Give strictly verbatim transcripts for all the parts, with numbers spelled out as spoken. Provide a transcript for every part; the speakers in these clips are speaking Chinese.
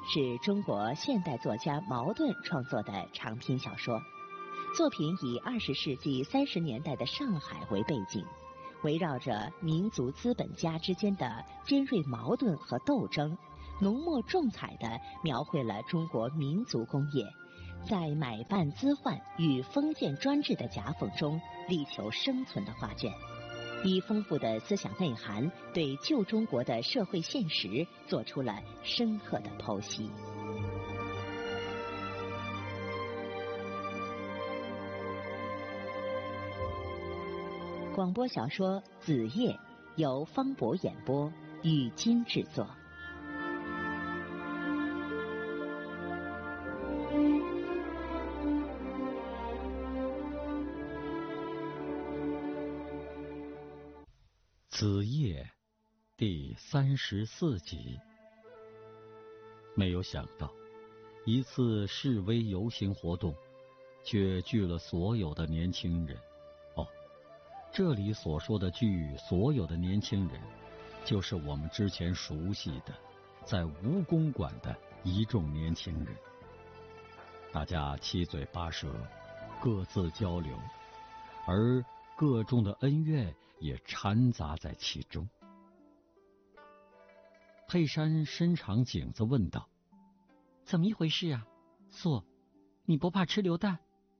是中国现代作家茅盾创作的长篇小说。作品以二十世纪三十年代的上海为背景，围绕着民族资本家之间的尖锐矛盾和斗争，浓墨重彩地描绘了中国民族工业在买办资换与封建专制的夹缝中力求生存的画卷，以丰富的思想内涵对旧中国的社会现实做出了深刻的剖析。广播小说《子夜》由方博演播，语金制作。 子夜第三十四集。没有想到，一次示威游行活动，却聚了所有的年轻人。哦，这里所说的聚所有的年轻人，就是我们之前熟悉的在吴公馆的一众年轻人。大家七嘴八舌，各自交流，而各种的恩怨也掺杂在其中。佩珊伸长颈子问道：怎么一回事啊？素，你不怕吃榴弹？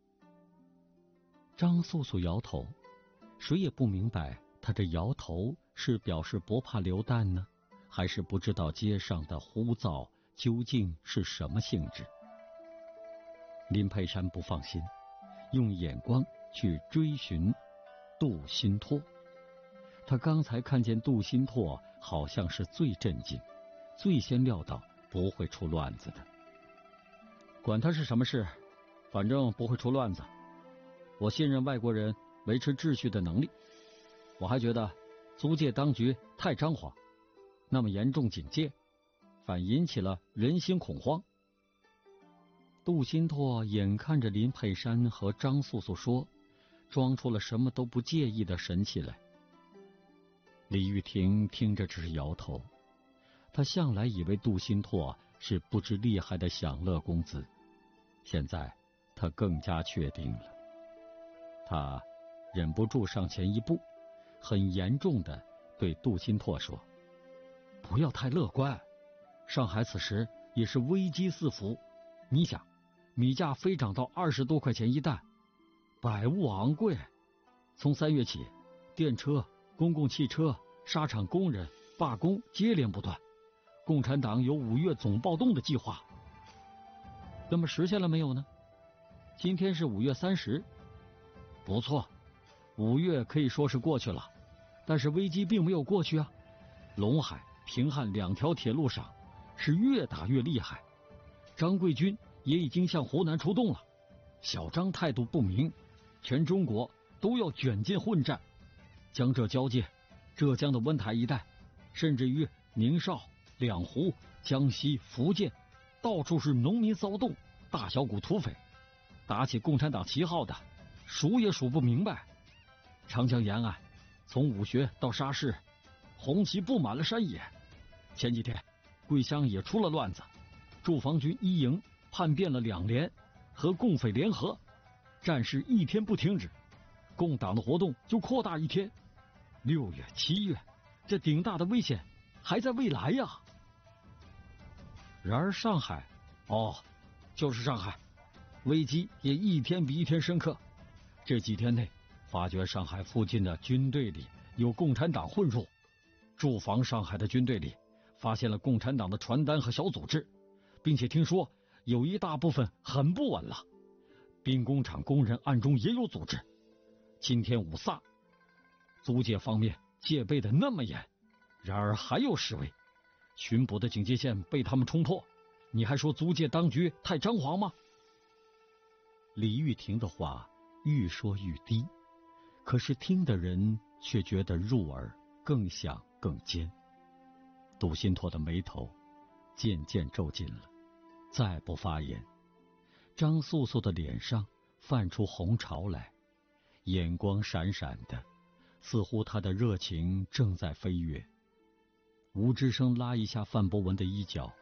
张素素摇头，谁也不明白他这摇头是表示不怕榴弹呢，还是不知道街上的呼噪究竟是什么性质。林佩珊不放心，用眼光去追寻杜新拓。他刚才看见杜新拓好像是最镇静，最先料到不会出乱子的。管他是什么事，反正不会出乱子。我信任外国人维持秩序的能力。我还觉得租界当局太张狂，那么严重警戒，反引起了人心恐慌。杜新拓眼看着林佩珊和张素素说，装出了什么都不介意的神气来。李玉婷听着只是摇头，他向来以为杜新拓是不知厉害的享乐公子，现在他更加确定了。他忍不住上前一步，很严重的对杜新拓说：不要太乐观，上海此时也是危机四伏，你想米价飞涨到二十多块钱一担，百物昂贵。从三月起，电车、公共汽车、纱厂工人罢工接连不断，共产党有五月总暴动的计划。那么实现了没有呢？今天是五月三十，不错，五月可以说是过去了，但是危机并没有过去啊。陇海、平汉两条铁路上是越打越厉害，张贵军也已经向湖南出动了。小张态度不明，全中国都要卷进混战。江浙交界、浙江的温台一带，甚至于宁绍、两湖、江西、福建，到处是农民骚动，大小股土匪，打起共产党旗号的数也数不明白。长江沿岸从武穴到沙市，红旗布满了山野。前几天桂乡也出了乱子，驻防军一营叛变了两连，和共匪联合，战事一天不停止，共党的活动就扩大一天。六月、七月，这顶大的危险还在未来呀。然而上海，哦，就是上海，危机也一天比一天深刻。这几天内，发觉上海附近的军队里有共产党混入，驻防上海的军队里发现了共产党的传单和小组织，并且听说有一大部分很不稳了。兵工厂工人暗中也有组织。今天五卅，租界方面戒备的那么严，然而还有示威，巡捕的警戒线被他们冲破，你还说租界当局太张狂吗？李玉婷的话愈说愈低，可是听的人却觉得入耳，更响更尖。杜新拓的眉头渐渐皱紧了，再不发言。张素素的脸上泛出红潮来，眼光闪闪的，似乎他的热情正在飞跃。吴之声拉一下范博文的衣角，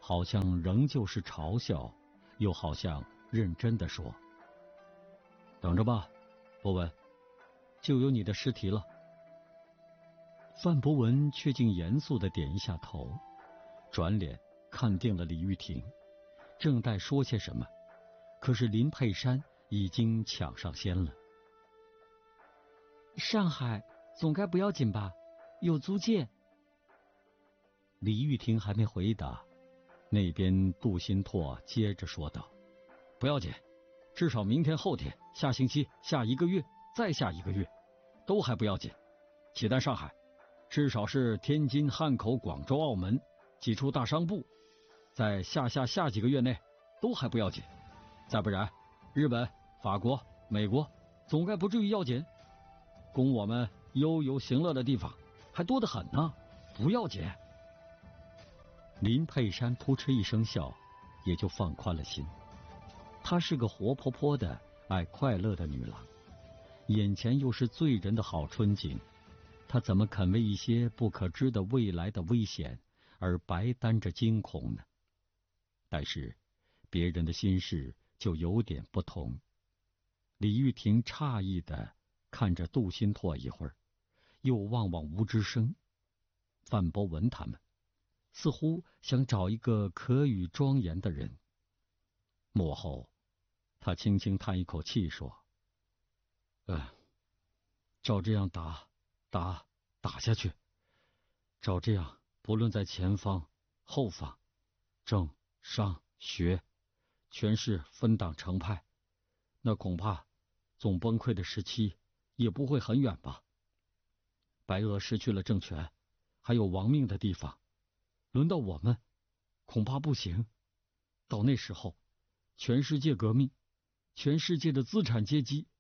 好像仍旧是嘲笑，又好像认真地说：“等着吧，博文，就有你的尸体了。”范博文却竟严肃地点一下头，转脸看定了李玉婷，正待说些什么，可是林佩珊已经抢上先了。 上海总该不要紧吧？有租界。 李玉婷还没回答，那边杜新拓接着说道：“不要紧，至少明天、后天、下星期、下一个月、再下一个月，都还不要紧。岂单上海，至少是天津、汉口、广州、澳门几处大商埠，在下下下几个月内都还不要紧。再不然，日本、法国、美国总该不至于要紧。供我们悠游行乐的地方还多得很呢，不要紧。”林佩珊扑哧一声笑，也就放宽了心。她是个活泼泼的、爱快乐的女郎，眼前又是醉人的好春景，她怎么肯为一些不可知的未来的危险而白担着惊恐呢？但是别人的心事就有点不同。李玉婷诧异地看着杜新拓一会儿，又望望吴之生、范博文他们，似乎想找一个可与庄严的人。幕后，他轻轻叹一口气说：“呃，照这样打打打下去，照这样不论在前方、后方、政、商、学，全是分党成派，那恐怕总崩溃的时期也不会很远吧。白俄失去了政权，还有亡命的地方，轮到我们恐怕不行。到那时候，全世界革命，全世界的资产阶级……”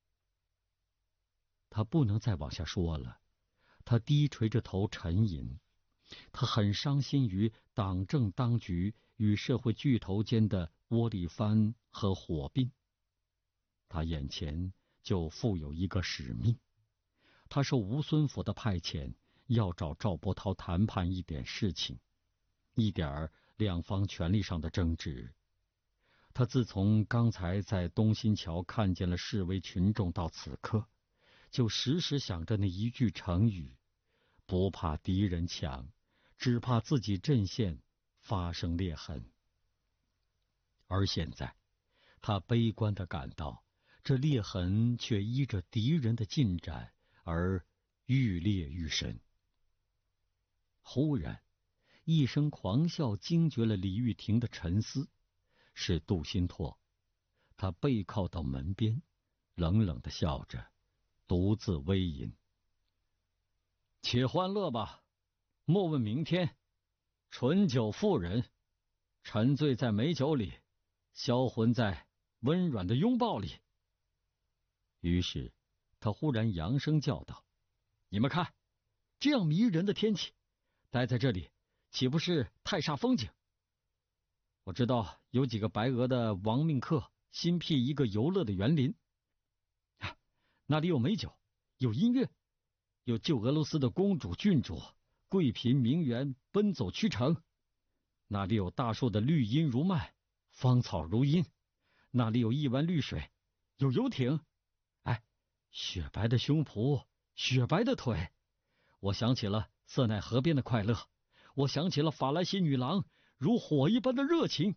他不能再往下说了，他低垂着头沉吟。他很伤心于党政当局与社会巨头间的窝里翻和火并。他眼前就负有一个使命，他受吴孙府的派遣，要找赵伯韬谈判一点事情，一点两方权力上的争执。他自从刚才在东新桥看见了示威群众到此刻，就时时想着那一句成语：不怕敌人强，只怕自己阵线发生裂痕。而现在，他悲观地感到，这裂痕却依着敌人的进展而愈裂愈深。忽然，一声狂笑惊觉了李玉婷的沉思，是杜新拓。他背靠到门边，冷冷地笑着，独自微吟：“且欢乐吧，莫问明天。醇酒妇人，沉醉在美酒里，销魂在温软的拥抱里。”于是他忽然扬声叫道：“你们看，这样迷人的天气，待在这里岂不是太煞风景？我知道有几个白俄的亡命客新辟一个游乐的园林，啊，那里有美酒，有音乐，有旧俄罗斯的公主、郡主、贵嫔、名媛奔走驱城，那里有大树的绿荫如麦，芳草如茵，那里有一湾绿水，有游艇，哎，雪白的胸脯，雪白的腿。我想起了塞奈河边的快乐，我想起了法兰西女郎如火一般的热情。”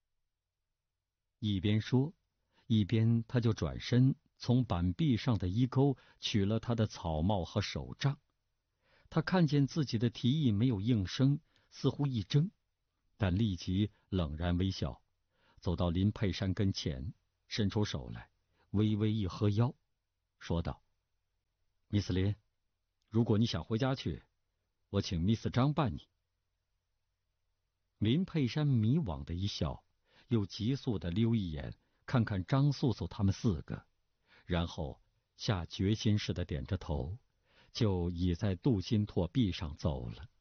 一边说，一边他就转身从板壁上的衣钩取了他的草帽和手杖。他看见自己的提议没有应声，似乎一怔，但立即冷然微笑，走到林佩珊跟前，伸出手来，微微一合腰，说道：“密斯林，如果你想回家去，我请密斯张伴你。”林佩珊迷惘的一笑，又急速的溜一眼看看张素素他们四个，然后下决心似的点着头，就倚在杜新拓壁上走了。